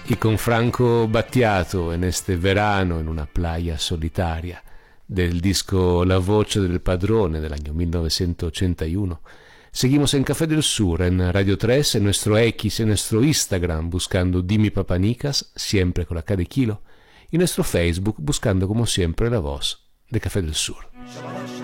Y con Franco Battiato en este verano en una playa solitaria del disco La voce del padrone del año 1981. Seguimos en Café del Sur, en Radio 3, en nuestro X, en nuestro Instagram, buscando Dimi Papanicas, siempre con la K de kilo, y nuestro Facebook, buscando como siempre la voz de Café del Sur.